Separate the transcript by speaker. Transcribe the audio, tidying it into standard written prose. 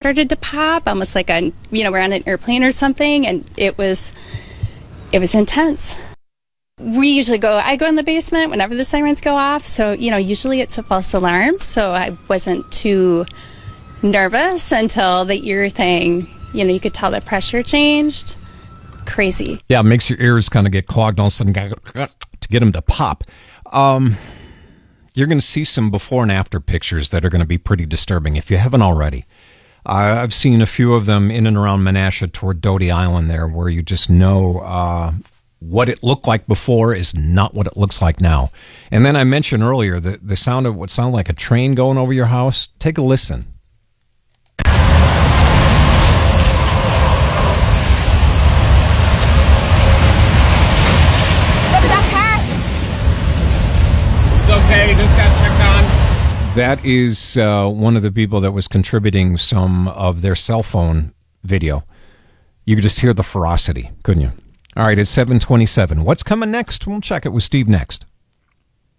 Speaker 1: started to pop, almost like we're on an airplane or something, and it was intense. I go in the basement whenever the sirens go off, so, usually it's a false alarm, so I wasn't too nervous until the ear thing, you could tell the pressure changed. Crazy.
Speaker 2: Yeah, it makes your ears kind of get clogged all of a sudden to get them to pop. You're going to see some before and after pictures that are going to be pretty disturbing if you haven't already. I've seen a few of them in and around Menasha toward Doty Island there, where you just know what it looked like before is not what it looks like now. And then I mentioned earlier the sound of what sounded like a train going over your house. Take a listen.
Speaker 3: Okay, just got checked on.
Speaker 2: That is one of the people that was contributing some of their cell phone video. You could just hear the ferocity, couldn't you? All right, it's 7:27. What's coming next? We'll check it with Steve next.